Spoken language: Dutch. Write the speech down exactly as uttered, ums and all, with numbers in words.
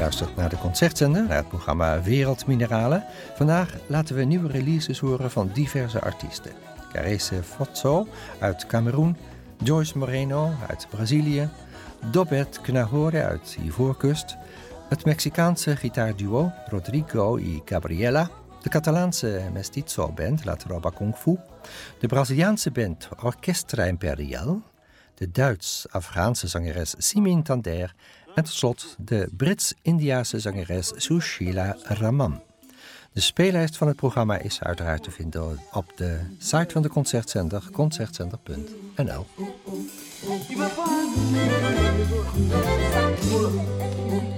luistert naar de Concertzender, naar het programma Wereldmineralen. Vandaag laten we nieuwe releases horen van diverse artiesten. Caresse Fotso uit Cameroen, Joyce Moreno uit Brazilië, Dobet Knahore uit Ivoorkust, het Mexicaanse gitaarduo Rodrigo y Gabriela, de Catalaanse mestizo band La Tropa Kung Fu, de Braziliaanse band Orchestra Imperial, de Duits-Afghaanse zangeres Simin Tander en tot slot de Brits-Indiase zangeres Sushila Raman. De speellijst van het programma is uiteraard te vinden op de site van de Concertzender, concertzender punt n l.